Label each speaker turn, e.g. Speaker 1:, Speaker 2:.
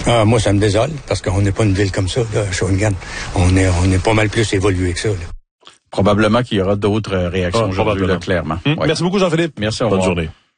Speaker 1: Moi, ça me désole, parce qu'on n'est pas une ville comme ça, là, Shawinigan. On est pas mal plus évolué que ça, là.
Speaker 2: Probablement qu'il y aura d'autres réactions aujourd'hui, là, clairement.
Speaker 3: Merci beaucoup, Jean-Philippe.
Speaker 2: Merci, au revoir.
Speaker 3: Bonne journée.